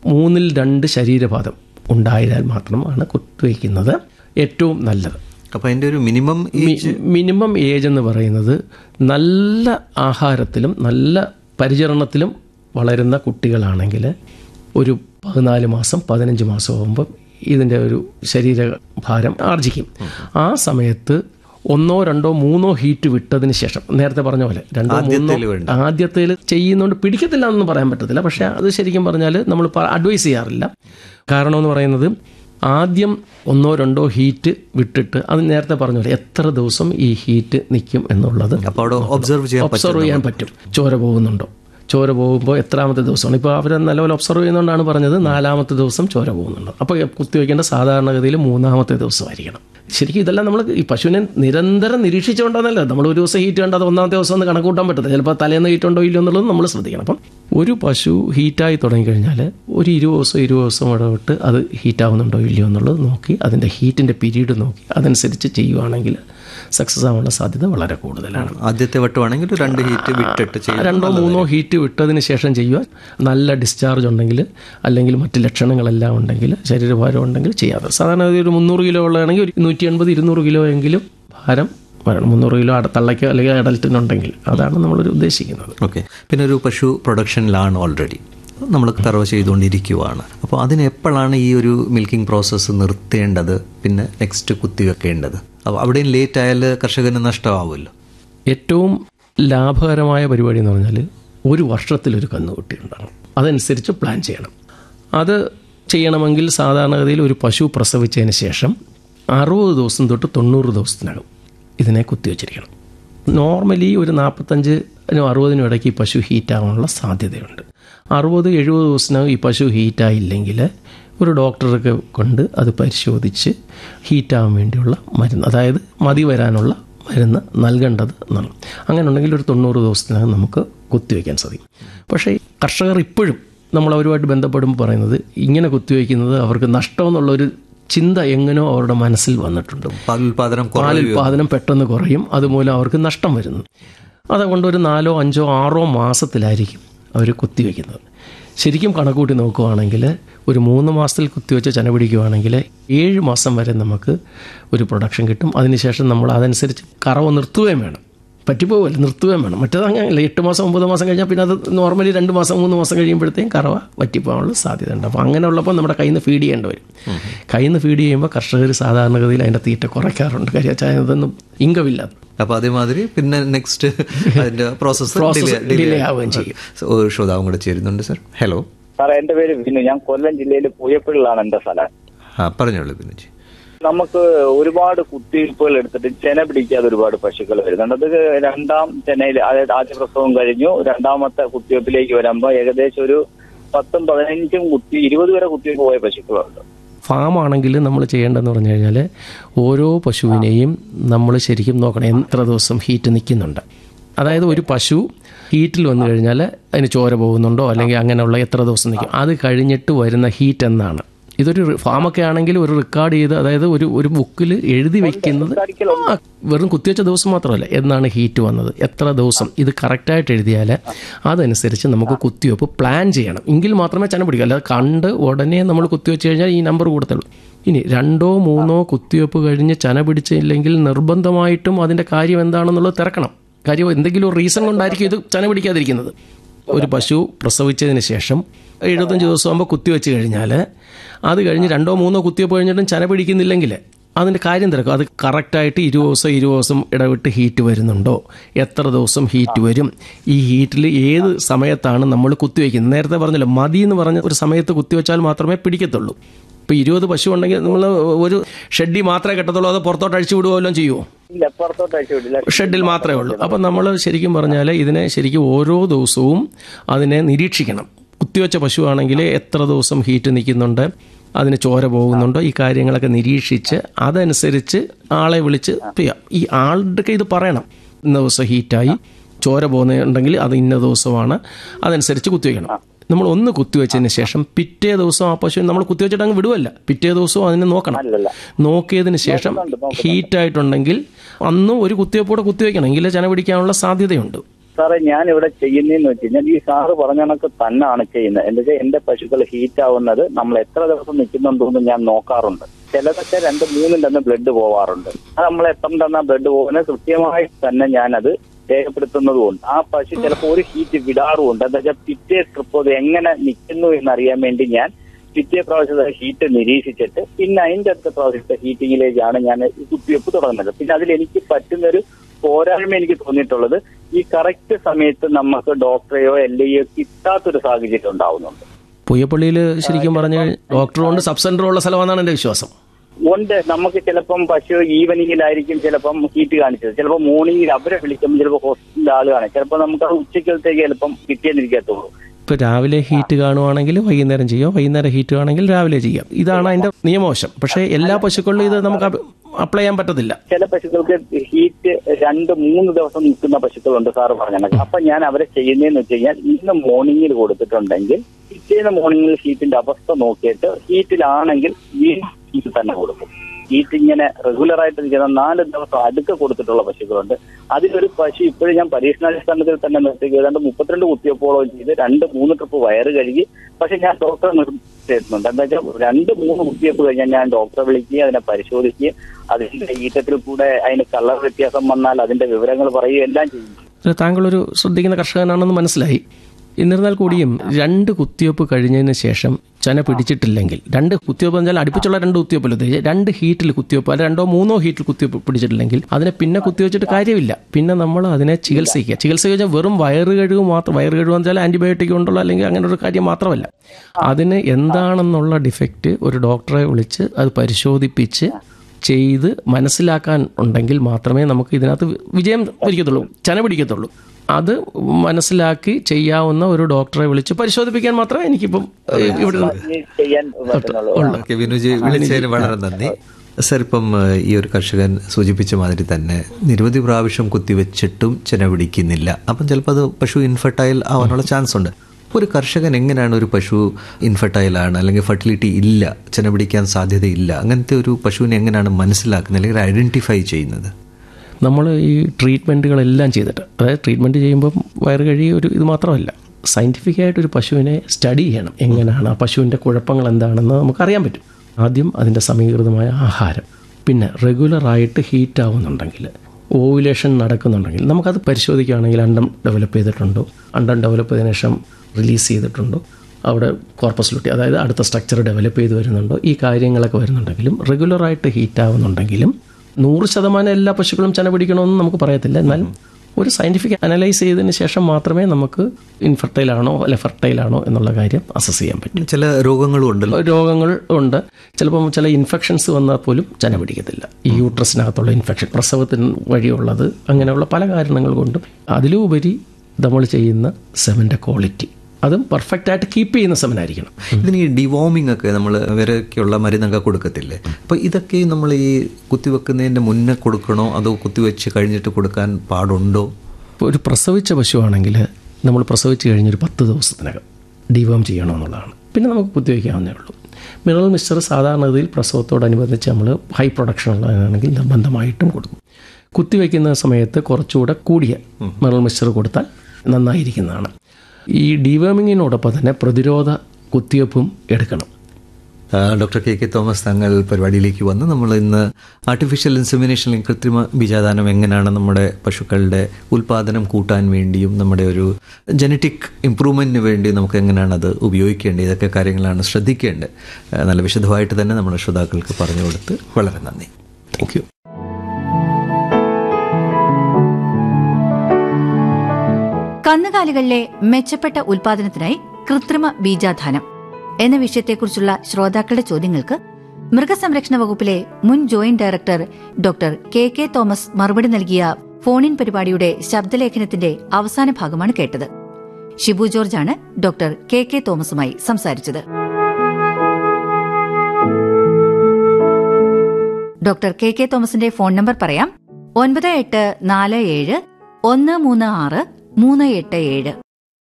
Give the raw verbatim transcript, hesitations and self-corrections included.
മൂന്നിൽ രണ്ട് ശരീരഭാരം ഉണ്ടായാൽ മാത്രമാണ് കുത്തിവയ്ക്കുന്നത് ഏറ്റവും നല്ലത്. അപ്പോൾ അതിൻ്റെ ഒരു മിനിമം മിനിമം ഏജ് എന്ന് പറയുന്നത് നല്ല ആഹാരത്തിലും നല്ല പരിചരണത്തിലും വളരുന്ന കുട്ടികളാണെങ്കിൽ ഒരു പതിനാല് മാസം പതിനഞ്ച് മാസം ആകുമ്പം ഇതിൻ്റെ ഒരു ശരീരഭാരം ആർജിക്കും. ആ സമയത്ത് ഒന്നോ രണ്ടോ മൂന്നോ ഹീറ്റ് വിട്ടതിന് ശേഷം, നേരത്തെ പറഞ്ഞ പോലെ രണ്ടോ മൂന്നോ ആദ്യത്തേൽ ചെയ്യുന്നതുകൊണ്ട് പിടിക്കത്തില്ല എന്നൊന്നും പറയാൻ പറ്റത്തില്ല. പക്ഷേ അത് ശരിക്കും പറഞ്ഞാൽ നമ്മൾ അഡ്വൈസ് ചെയ്യാറില്ല. കാരണം എന്ന് പറയുന്നത് ആദ്യം ഒന്നോ രണ്ടോ ഹീറ്റ് വിട്ടിട്ട്, അത് നേരത്തെ പറഞ്ഞ പോലെ എത്ര ദിവസം ഈ ഹീറ്റ് നിൽക്കും എന്നുള്ളത് ഒബ്സർവ് ചെയ്യാൻ പറ്റും. ചോര പോകുന്നുണ്ടോ, ചോര പോകുമ്പോൾ എത്രാമത്തെ ദിവസമാണ്. ഇപ്പോൾ അവർ നല്ലപോലെ ഒബ്സർവ് ചെയ്യുന്നതുകൊണ്ടാണ് പറഞ്ഞത് നാലാമത്തെ ദിവസം ചോര പോകുന്നുണ്ട്. അപ്പോൾ കുത്തിവയ്ക്കേണ്ട സാധാരണഗതിയിൽ മൂന്നാമത്തെ ദിവസമായിരിക്കണം. ശരിക്കും ഇതെല്ലാം നമ്മൾ ഈ പശുവിനെ നിരന്തരം നിരീക്ഷിച്ചുകൊണ്ടാണല്ലോ. നമ്മൾ ഒരു ദിവസം ഹീറ്റ് കണ്ടത് ഒന്നാമത്തെ ദിവസം ഒന്ന് കണക്ക് കൂട്ടാൻ പറ്റത്തില്ല. ചിലപ്പോൾ തലേന്ന് ഹീറ്റ് ഉണ്ടോ ഇല്ലയോ എന്നുള്ളത് നമ്മൾ ശ്രദ്ധിക്കണം. അപ്പം ഒരു പശു ഹീറ്റായി തുടങ്ങിക്കഴിഞ്ഞാൽ ഒരു ഇരുപത് ദിവസം ഇരുപത് ദിവസം ഇടവിട്ട് അത് ഹീറ്റാവുന്നുണ്ടോ ഇല്ലയോ എന്നുള്ളത് നോക്കി അതിൻ്റെ ഹീറ്റിൻ്റെ പീരീഡ് നോക്കി അതനുസരിച്ച് ചെയ്യുവാണെങ്കിൽ സക്സസ് ആവാനുള്ള സാധ്യത വളരെ കൂടുതലാണ്. ആദ്യത്തെ വട്ടമാണെങ്കിൽ രണ്ട് ഹീറ്റ് വിട്ടിട്ട് രണ്ടോ മൂന്നോ ഹീറ്റ് വിട്ടതിന് ശേഷം ചെയ്യുക. നല്ല ഡിസ്ചാർജ് ഉണ്ടെങ്കിൽ അല്ലെങ്കിൽ മറ്റ് ലക്ഷണങ്ങളെല്ലാം ഉണ്ടെങ്കിൽ ശരീരഭാരം ഉണ്ടെങ്കിൽ ചെയ്യാതെ. സാധാരണ ഒരു മുന്നൂറ് കിലോ ഉള്ളതാണെങ്കിൽ ഒരു നൂറ്റി എൺപത് ഇരുന്നൂറ് കിലോ എങ്കിലും ഭാരം വരണം. മുന്നൂറ് കിലോ തള്ളയ്ക്കോ അല്ലെങ്കിൽ അഡൽറ്റിനുണ്ടെങ്കിൽ അതാണ് നമ്മളൊരു ഉദ്ദേശിക്കുന്നത്. ഓക്കെ. പിന്നെ ഒരു പശു പ്രൊഡക്ഷനിലാണ് ഓൾറെഡി, നമ്മൾ കറവ ചെയ്തുകൊണ്ടിരിക്കുവാണ്. അപ്പോൾ അതിന് എപ്പോഴാണ് ഈ ഒരു മിൽക്കിംഗ് പ്രോസസ്സ് നിർത്തേണ്ടത്, പിന്നെ നെക്സ്റ്റ് കുത്തിവെക്കേണ്ടത്? അപ്പോൾ അവിടെയും ലേറ്റ് ആയാൽ കർഷകന് നഷ്ടമാവുമല്ലോ. ഏറ്റവും ലാഭകരമായ പരിപാടി എന്ന് പറഞ്ഞാൽ ഒരു വർഷത്തിലൊരു കന്നുകുട്ടി ഉണ്ടാകണം. അതനുസരിച്ച് പ്ലാൻ ചെയ്യണം. അത് ചെയ്യണമെങ്കിൽ സാധാരണഗതിയിൽ ഒരു പശു പ്രസവിച്ചതിന് ശേഷം അറുപത് ദിവസം തൊട്ട് തൊണ്ണൂറ് ദിവസത്തിനകം ഇതിനെ കുത്തിവെച്ചിരിക്കണം. നോർമലി ഒരു നാൽപ്പത്തഞ്ചിനും അറുപതിനും ഇടയ്ക്ക് ഈ പശു ഹീറ്റാകാനുള്ള സാധ്യതയുണ്ട്. അറുപത് എഴുപത് ദിവസത്തിനകം ഈ പശു ഹീറ്റായില്ലെങ്കിൽ ഒരു ഡോക്ടർക്ക് കൊണ്ട് അത് പരിശോധിച്ച് ഹീറ്റാകാൻ വേണ്ടിയുള്ള മരുന്ന്, അതായത് മതി വരാനുള്ള മരുന്ന് നൽകേണ്ടത് എന്നാണ്. അങ്ങനെ ഉണ്ടെങ്കിൽ ഒരു തൊണ്ണൂറ് ദിവസത്തിനകം നമുക്ക് കുത്തിവയ്ക്കാൻ സാധിക്കും. പക്ഷേ കർഷകർ ഇപ്പോഴും നമ്മൾ അവരുമായിട്ട് ബന്ധപ്പെടുമ്പോൾ പറയുന്നത് ഇങ്ങനെ കുത്തിവയ്ക്കുന്നത് അവർക്ക് നഷ്ടമെന്നുള്ളൊരു ചിന്ത എങ്ങനെയോ അവരുടെ മനസ്സിൽ വന്നിട്ടുണ്ട്. പാലുൽപാദനം പാലുൽപാദനം പെട്ടെന്ന് കുറയും, അതുമൂലം അവർക്ക് നഷ്ടം വരുന്നു. അതുകൊണ്ട് ഒരു നാലോ അഞ്ചോ ആറോ മാസത്തിലായിരിക്കും അവർ കുത്തിവയ്ക്കുന്നത്. ശരിക്കും കണക്കൂട്ടി നോക്കുകയാണെങ്കിൽ ഒരു മൂന്ന് മാസത്തിൽ കുത്തിവെച്ച് ചന പിടിക്കുകയാണെങ്കിൽ ഏഴ് മാസം വരെ നമുക്ക് ഒരു പ്രൊഡക്ഷൻ കിട്ടും. അതിനുശേഷം നമ്മൾ അതനുസരിച്ച് കറവ് നിർത്തുകയും വേണം. പറ്റിപ്പോവില്ല, നിർത്തുകയും വേണം. മറ്റേത് അങ്ങനെയല്ല, എട്ട് മാസം ഒമ്പത് മാസം കഴിഞ്ഞാൽ പിന്നെ അത് നോർമലി രണ്ട് മാസം മൂന്ന് മാസം കഴിയുമ്പോഴത്തേക്കും കറവ പറ്റിപ്പോകാനുള്ള സാധ്യത ഉണ്ട്. അപ്പോൾ അങ്ങനെയുള്ളപ്പോൾ നമ്മുടെ കയ്യിൽ നിന്ന് ഫീഡ് ചെയ്യേണ്ടി വരും. കയ്യിൽ നിന്ന് ഫീഡ് ചെയ്യുമ്പോൾ കർഷകർ സാധാരണഗതിയിൽ അതിൻ്റെ തീറ്റ കുറയ്ക്കാറുണ്ട്. കാര്യം വെച്ചാൽ അതൊന്നും ഇൻകമില്ല. അപ്പോൾ അതേമാതിരി പിന്നെ നെക്സ്റ്റ് അതിൻ്റെ പ്രോസസ്സ് ഡിലേ ആവുകയും ചെയ്യും. ഒരു ശ്രോതാവും കൂടെ ചേരുന്നുണ്ട്. സർ, ഹലോ സാർ, എൻ്റെ പേര് വിനു. ഞാൻ കൊല്ലം ജില്ലയിൽ പൂയപ്പള്ളിലാണ് എൻ്റെ സ്ഥലം. ആ, പറഞ്ഞോളൂ വിനുജി. നമുക്ക് ഒരുപാട് കുത്തിവയ്പ്പുകൾ എടുത്തിട്ട് ചെന പിടിക്കാതെ ഒരുപാട് പശുക്കൾ വരുന്നുണ്ട്. അത് രണ്ടാം ചെനയിൽ, അതായത് ആദ്യ പ്രസവം കഴിഞ്ഞു രണ്ടാമത്തെ കുത്തിവയ്പ്പിലേക്ക് വരുമ്പോൾ ഏകദേശം ഒരു പത്തും പതിനഞ്ചും കുത്തി ഇരുപത് വരെ കുത്തിവയ്പ്പ് പോയ പശുക്കളുണ്ട്. ഫാം ആണെങ്കിൽ നമ്മൾ ചെയ്യേണ്ടതെന്ന് പറഞ്ഞു കഴിഞ്ഞാൽ ഓരോ പശുവിനെയും നമ്മൾ ശരിക്കും നോക്കണം എത്ര ദിവസം ഹീറ്റ് നിൽക്കുന്നുണ്ട്. അതായത് ഒരു പശു ഹീറ്റിൽ വന്നു കഴിഞ്ഞാൽ അതിന് ചോര പോകുന്നുണ്ടോ അല്ലെങ്കിൽ അങ്ങനെയുള്ള എത്ര ദിവസം നിൽക്കും, അത് കഴിഞ്ഞിട്ട് വരുന്ന ഹീറ്റ് എന്നാണ്. ഇതൊരു ഫാമൊക്കെ ആണെങ്കിൽ ഒരു റെക്കോർഡ് ചെയ്ത്, അതായത് ഒരു ഒരു ബുക്കിൽ എഴുതി വെക്കുന്നത് വെറും കുത്തിവെച്ച ദിവസം മാത്രമല്ല, എന്നാണ് ഹീറ്റ് വന്നത്, എത്ര ദിവസം, ഇത് കറക്റ്റായിട്ട് എഴുതിയാൽ അതനുസരിച്ച് നമുക്ക് കുത്തിവെപ്പ് പ്ലാൻ ചെയ്യണം. എങ്കിൽ മാത്രമേ ചന പിടിക്കൂ. അല്ലാതെ കണ്ട് ഉടനെ നമ്മൾ കുത്തിവെച്ച് കഴിഞ്ഞാൽ ഈ നമ്പർ കൊടുത്തുള്ളൂ. ഇനി രണ്ടോ മൂന്നോ കുത്തിവെപ്പ് കഴിഞ്ഞ് ചന പിടിച്ചില്ലെങ്കിൽ നിർബന്ധമായിട്ടും അതിൻ്റെ കാര്യം എന്താണെന്നുള്ളത് തിരക്കണം. കാര്യം എന്തെങ്കിലും റീസൺ കൊണ്ടായിരിക്കും ഇത് ചന പിടിക്കാതിരിക്കുന്നത്. ഒരു പശു പ്രസവിച്ചതിന് ശേഷം എഴുപത്തഞ്ച് ദിവസം ആകുമ്പോൾ കുത്തിവെച്ച് കഴിഞ്ഞാൽ അത് കഴിഞ്ഞ് രണ്ടോ മൂന്നോ കുത്തിവെപ്പ് കഴിഞ്ഞിട്ടും ചന പിടിക്കുന്നില്ലെങ്കിൽ അതിൻ്റെ കാര്യം തിരക്കും. അത് കറക്റ്റായിട്ട് ഇരുപത് ദിവസം ഇരുപത് ദിവസം ഇടവിട്ട് ഹീറ്റ് വരുന്നുണ്ടോ, എത്ര ദിവസം ഹീറ്റ് വരും, ഈ ഹീറ്റിൽ ഏത് സമയത്താണ് നമ്മൾ കുത്തിവെക്കുന്നത്. നേരത്തെ പറഞ്ഞല്ലോ, മതി എന്ന് പറഞ്ഞ ഒരു സമയത്ത് കുത്തിവെച്ചാൽ മാത്രമേ പിടിക്കത്തുള്ളൂ. ഇപ്പോൾ ഇരുപത് പശു ഉണ്ടെങ്കിൽ നമ്മൾ ഒരു ഷെഡിൽ മാത്രമേ കെട്ടത്തുള്ളൂ, അത് പുറത്തോട്ട് അഴിച്ചു വിടുകയെല്ലാം ചെയ്യുമോ? ഷെഡിൽ മാത്രമേ ഉള്ളൂ. അപ്പം നമ്മൾ ശരിക്കും പറഞ്ഞാൽ ഇതിനെ ശരിക്കും ഓരോ ദിവസവും അതിനെ നിരീക്ഷിക്കണം. കുത്തിവെച്ച പശുവാണെങ്കിൽ എത്ര ദിവസം ഹീറ്റ് നിൽക്കുന്നുണ്ട്, അതിന് ചോര പോകുന്നുണ്ടോ, ഈ കാര്യങ്ങളൊക്കെ നിരീക്ഷിച്ച് അതനുസരിച്ച് ആളെ വിളിച്ച് ചെയ്യാം. ഈ ആളുടെ ഇത് പറയണം, ഇന്ന ദിവസം ഹീറ്റായി ചോര പോകുന്നുണ്ടെങ്കിൽ അത് ഇന്ന ദിവസമാണ്, അതനുസരിച്ച് കുത്തിവെക്കണം. നമ്മൾ ഒന്ന് കുത്തിവെച്ചതിന് ശേഷം പിറ്റേ ദിവസം ആ പശു നമ്മൾ കുത്തിവെച്ചിട്ട് അങ്ങ് വിടുവല്ല, പിറ്റേ ദിവസവും അതിനെ നോക്കണം. നോക്കിയതിന് ശേഷം ഹീറ്റായിട്ടുണ്ടെങ്കിൽ അന്നും ഒരു കുത്തിവെപ്പോടെ കുത്തിവെക്കണം, എങ്കിലേ ചന പിടിക്കാനുള്ള സാധ്യതയുണ്ട്. സാറേ ഞാൻ ഇവിടെ ചെയ്യുന്നതെന്ന് വെച്ച് കഴിഞ്ഞാൽ ഈ സാറ് പറഞ്ഞ കണക്ക് തന്നെയാണ് ചെയ്യുന്നത്. എന്താ വെച്ചാൽ എന്റെ പശുക്കൾ ഹീറ്റ് ആവുന്നത് നമ്മൾ എത്ര ദിവസം നിൽക്കുന്നുണ്ടോന്ന് ഞാൻ നോക്കാറുണ്ട്. ചിലതൊക്കെ രണ്ട് മൂന്നും തന്നെ ബ്ലഡ് പോവാറുണ്ട്. അത് നമ്മൾ എത്ര തന്നെ ബ്ലഡ് പോകുന്നത് കൃത്യമായി തന്നെ ഞാനത് രേഖപ്പെടുത്തുന്നതുകൊണ്ട് ആ പശു ചിലപ്പോൾ ഒരു ഹീറ്റ് വിടാറുമുണ്ട്. എന്താ വെച്ചാൽ പിറ്റേ ട്രിപ്പ് അത് എങ്ങനെ നിൽക്കുന്നു എന്നറിയാൻ വേണ്ടി ഞാൻ പിറ്റേ പ്രാവശ്യത്തെ ഹീറ്റ് നിരീക്ഷിച്ചിട്ട് പിന്നെ അതിന്റെ അടുത്ത പ്രാവശ്യത്തെ ഹീറ്റിങ്ങിലേക്കാണ് ഞാൻ കുത്തിവെപ്പ് തുടങ്ങുന്നത്. പിന്നെ അതിൽ എനിക്ക് പറ്റുന്നൊരു പോരായ്മ എനിക്ക് തോന്നിയിട്ടുള്ളത് ഈ കറക്റ്റ് സമയത്ത് നമുക്ക് ഡോക്ടറെയോ എൽ ഐയോ കിട്ടാത്തൊരു സാഹചര്യം ഉണ്ടാവുന്നുണ്ട്. പുയ്യപ്പള്ളിയിൽ ശരിക്കും പറഞ്ഞാൽ ഡോക്ടർ കൊണ്ട് സബ് സെന്റർ ഉള്ള സ്ഥലമാണെന്നാണ് എന്റെ വിശ്വാസം. ഉണ്ട്. നമുക്ക് ചിലപ്പം പശു ഈവനിങ്ങിലായിരിക്കും ചിലപ്പം ഹീറ്റ് കാണിച്ചത്, ചിലപ്പോൾ മോർണിംഗിൽ അവരെ വിളിക്കുമ്പോൾ ചിലപ്പോൾ ഹോസ്പിറ്റലിൽ ആൾ കാണും, ചിലപ്പോൾ നമുക്ക് അത് ഉച്ചക്കലത്തേക്ക് ചിലപ്പം കിട്ടിയെന്നിരിക്കത്തുള്ളൂ. ഇപ്പൊ രാവിലെ ഹീറ്റ് കാണുവാണെങ്കിൽ വൈകുന്നേരം ചെയ്യാം, വൈകുന്നേരം ഹീറ്റ് ആണെങ്കിൽ രാവിലെ ചെയ്യാം. ഇതാണ് അതിന്റെ നിയമവശം. പക്ഷേ എല്ലാ പശുക്കളിലും ഇത് നമുക്ക് അപ്ലൈ ചെയ്യാൻ പറ്റത്തില്ല. ചില പശുക്കൾക്ക് ഹീറ്റ് രണ്ട് മൂന്ന് ദിവസം നിൽക്കുന്ന പശുക്കളുണ്ട് സാറ് പറഞ്ഞത്. അപ്പൊ ഞാൻ അവരെ ചെയ്യുന്നതെന്ന് വെച്ച് കഴിഞ്ഞാൽ ഇന്ന് മോർണിംഗിൽ കൊടുത്തിട്ടുണ്ടെങ്കിൽ പിറ്റേന്ന് മോർണിംഗിൽ ഹീറ്റിന്റെ അവസ്ഥ നോക്കിയിട്ട് ഹീറ്റിലാണെങ്കിൽ വീണ്ടും ഹീറ്റ് തന്നെ കൊടുക്കും. ഹീറ്റ് ഇങ്ങനെ റെഗുലർ ആയിട്ട് നിൽക്കുന്ന നാല് ദിവസം അടുക്ക കൊടുത്തിട്ടുള്ള പശുക്കളുണ്ട്. അതിലൊരു പശു ഇപ്പോഴും ഞാൻ പരീക്ഷണാടിസ്ഥാനത്തിൽ തന്നെ നിർത്തി ഏതാണ്ട് മുപ്പത്തിരണ്ട് കുത്തിവെപ്പോളം ചെയ്ത് രണ്ട് മൂന്ന് ട്രിപ്പ് വയറ് കഴുകി. പക്ഷെ ഞാൻ ഡോക്ടറെ നിർത്തിയിട്ടുണ്ട്. എന്താ വെച്ചാൽ രണ്ട് മൂന്ന് കുത്തിവെപ്പ് കഴിഞ്ഞാൽ ഞാൻ ഡോക്ടറെ വിളിക്കുകയും അതിനെ പരിശോധിക്കുകയും അതിന്റെ ഈറ്റത്തിൽ കൂടെ അതിന് കളർ വ്യത്യാസം വന്നാൽ അതിന്റെ വിവരങ്ങൾ പറയുകയും എല്ലാം ചെയ്യും. താങ്കളൊരു ശ്രദ്ധിക്കുന്ന കർഷകനാണെന്ന് മനസ്സിലായി. എന്നിരുന്നാൽ കൂടിയും രണ്ട് കുത്തിവെപ്പ് കഴിഞ്ഞതിന് ശേഷം ചന പിടിച്ചിട്ടില്ലെങ്കിൽ, രണ്ട് കുത്തിവെപ്പ് എന്നാൽ അടുപ്പിച്ചുള്ള രണ്ട് കുത്തിവെപ്പല്ല, രണ്ട് ഹീറ്റിൽ കുത്തിവെപ്പ് അല്ല രണ്ടോ മൂന്നോ ഹീറ്റിൽ കുത്തിവെപ്പ് പിടിച്ചിട്ടില്ലെങ്കിൽ അതിനെ പിന്നെ കുത്തിവെച്ചിട്ട് കാര്യമില്ല. പിന്നെ നമ്മൾ അതിനെ ചികിത്സിക്കുക. ചികിത്സ കഴിഞ്ഞാൽ വെറും വയറ് കഴിവ് മാത്രം, വയറ് കഴിവ് വെച്ചാൽ ആന്റിബയോട്ടിക് കൊണ്ടുള്ള അല്ലെങ്കിൽ അങ്ങനെ ഒരു കാര്യം മാത്രമല്ല. അതിന് എന്താണെന്നുള്ള ഡിഫക്റ്റ് ഒരു ഡോക്ടറെ വിളിച്ച് അത് പരിശോധിപ്പിച്ച് ചെയ്ത് മനസ്സിലാക്കാൻ ഉണ്ടെങ്കിൽ മാത്രമേ നമുക്ക് ഇതിനകത്ത് വിജയം പിടിക്കത്തുള്ളൂ, ചന പിടിക്കത്തുള്ളൂ. അത് മനസ്സിലാക്കി ചെയ്യാവുന്ന ഒരു ഡോക്ടറെ വിളിച്ച് പരിശോധിപ്പിക്കാൻ മാത്രമേ എനിക്കിപ്പം ഇവിടെ വിനുജി വിളിച്ചതിന് വളരെ നന്ദി സർ. ഇപ്പം ഈ ഒരു കർഷകൻ സൂചിപ്പിച്ച മാതിരി തന്നെ നിരവധി പ്രാവശ്യം കുത്തിവെച്ചിട്ടും ചെന പിടിക്കുന്നില്ല. അപ്പം ചിലപ്പോൾ അത് പശു ഇൻഫെർട്ടൈൽ ആവാനുള്ള ചാൻസ് ഉണ്ട്. ഒരു കർഷകൻ എങ്ങനെയാണ് ഒരു പശു ഇൻഫെർട്ടൈലാണ് അല്ലെങ്കിൽ ഫെർട്ടിലിറ്റി ഇല്ല, ചെന പിടിക്കാൻ സാധ്യതയില്ല, അങ്ങനത്തെ ഒരു പശുവിനെ എങ്ങനെയാണ് മനസ്സിലാക്കുന്നത് അല്ലെങ്കിൽ ഐഡന്റിഫൈ ചെയ്യുന്നത്? നമ്മൾ ഈ ട്രീറ്റ്മെൻറ്റുകളെല്ലാം ചെയ്തിട്ട്, അതായത് ട്രീറ്റ്മെൻറ്റ് ചെയ്യുമ്പം വയറ് കഴി ഒരു ഇത് മാത്രമല്ല, സയൻറ്റിഫിക്കായിട്ടൊരു പശുവിനെ സ്റ്റഡി ചെയ്യണം. എങ്ങനെയാണ് ആ പശുവിൻ്റെ കുഴപ്പങ്ങൾ എന്താണെന്ന് നമുക്കറിയാൻ പറ്റും. ആദ്യം അതിൻ്റെ സമീകൃതമായ ആഹാരം, പിന്നെ റെഗുലറായിട്ട് ഹീറ്റ് ആവുന്നുണ്ടെങ്കിൽ, ഓവുലേഷൻ നടക്കുന്നുണ്ടെങ്കിൽ നമുക്കത് പരിശോധിക്കുകയാണെങ്കിൽ അണ്ടം ഡെവലപ്പ് ചെയ്തിട്ടുണ്ടോ, അണ്ടം ഡെവലപ്പ് ചെയ്തതിനു ശേഷം റിലീസ് ചെയ്തിട്ടുണ്ടോ, അവിടെ കോർപ്പസ് ലുട്ടി അതായത് അടുത്ത സ്ട്രക്ചർ ഡെവലപ്പ് ചെയ്ത് വരുന്നുണ്ടോ, ഈ കാര്യങ്ങളൊക്കെ വരുന്നുണ്ടെങ്കിലും റെഗുലറായിട്ട് ഹീറ്റ് ആവുന്നുണ്ടെങ്കിലും നൂറ് ശതമാനം എല്ലാ പശുക്കളും ചന പിടിക്കണമെന്ന് നമുക്ക് പറയത്തില്ല. എന്നാൽ ഒരു സയൻറ്റിഫിക് അനലൈസ് ചെയ്തതിന് ശേഷം മാത്രമേ നമുക്ക് ഇൻഫെർട്ടൈലാണോ അല്ലെ ഫെർട്ടൈലാണോ എന്നുള്ള കാര്യം അസസ് ചെയ്യാൻ പറ്റും. ചില രോഗങ്ങളും ഉണ്ടല്ലോ, രോഗങ്ങൾ ഉണ്ട്. ചിലപ്പം ചില ഇൻഫെക്ഷൻസ് വന്നാൽ പോലും ചന പിടിക്കത്തില്ല. ഈ യൂട്രസിനകത്തുള്ള ഇൻഫെക്ഷൻ, പ്രസവത്തിന് വഴിയുള്ളത്, അങ്ങനെയുള്ള പല കാരണങ്ങൾ കൊണ്ടും. അതിലുപരി നമ്മൾ ചെയ്യുന്ന സെമൻ്റെ ക്വാളിറ്റി അതും പെർഫെക്റ്റ് ആയിട്ട് കീപ്പ് ചെയ്യുന്ന സെമനായിരിക്കണം. ഇതിന് ഈ ഡിവോമിംഗ് ഒക്കെ നമ്മൾ ഇവരൊക്കെയുള്ള മരുന്നൊക്കെ കൊടുക്കത്തില്ലേ? അപ്പോൾ ഇതൊക്കെ നമ്മൾ ഈ കുത്തിവെക്കുന്നതിൻ്റെ മുന്നേ കൊടുക്കണോ അതോ കുത്തിവെച്ച് കഴിഞ്ഞിട്ട് കൊടുക്കാൻ പാടുണ്ടോ? ഒരു പ്രസവിച്ച പശുവാണെങ്കിൽ നമ്മൾ പ്രസവിച്ച് കഴിഞ്ഞൊരു പത്ത് ദിവസത്തിനകം ഡിവോം ചെയ്യണമെന്നുള്ളതാണ്. പിന്നെ നമുക്ക് കുത്തിവെക്കാവുന്നേ ഉള്ളൂ. മിനറൽ മിക്സ്ചർ സാധാരണഗതിയിൽ പ്രസവത്തോടനുബന്ധിച്ച് നമ്മൾ ഹൈ പ്രൊഡക്ഷൻ ഉള്ളതാണെങ്കിൽ നിർബന്ധമായിട്ടും കൊടുക്കും. കുത്തിവെക്കുന്ന സമയത്ത് കുറച്ചുകൂടെ കൂടിയ മിനറൽ മിക്സ്ചർ കൊടുത്താൽ നന്നായിരിക്കുന്നതാണ്. ഈ ഡിവേമിങ്ങിനോടൊപ്പം തന്നെ പ്രതിരോധ കുത്തിവെപ്പും എടുക്കണം. ഡോക്ടർ കെ കെ തോമസ് തങ്ങൾ പരിപാടിയിലേക്ക് വന്ന് നമ്മൾ ഇന്ന് ആർട്ടിഫിഷ്യൽ ഇൻസെമിനേഷൻ, കൃത്രിമ ബീജാദാനം എങ്ങനെയാണ് നമ്മുടെ പശുക്കളുടെ ഉൽപ്പാദനം കൂട്ടാൻ വേണ്ടിയും നമ്മുടെ ഒരു ജനറ്റിക് ഇംപ്രൂവ്മെൻറ്റിന് വേണ്ടി നമുക്ക് എങ്ങനെയാണ് അത് ഉപയോഗിക്കേണ്ടത്, ഇതൊക്കെ കാര്യങ്ങളാണ് ശ്രദ്ധിക്കേണ്ടത്. നല്ല വിശദമായിട്ട് തന്നെ നമ്മുടെ ശ്രോതാക്കൾക്ക് പറഞ്ഞു കൊടുത്ത് വളരെ നന്ദി. Thank you. കന്നുകാലികളിലെ മെച്ചപ്പെട്ട ഉൽപാദനത്തിനായി കൃത്രിമ ബീജാധാനം എന്ന വിഷയത്തെക്കുറിച്ചുള്ള ശ്രോതാക്കളുടെ ചോദ്യങ്ങൾക്ക് മൃഗസംരക്ഷണ വകുപ്പിലെ മുൻ joint director doctor K K Thomas മറുപടി നൽകിയ ഫോണിൻ പരിപാടിയുടെ ശബ്ദലേഖനത്തിന്റെ അവസാന ഭാഗമാണ് കേട്ടത്. ഷിബു ജോർജാണ് ഡോക്ടർ കെ കെ തോമസുമായി സംസാരിച്ചത്. ഡോക്ടർ കെ കെ തോമസിന്റെ ഫോൺ നമ്പർ പറയാം: ഒൻപത് എട്ട് നാല് ഏഴ് ഒന്ന് മൂന്ന് ആറ് മൂന്ന് എട്ട് ഏഴ്.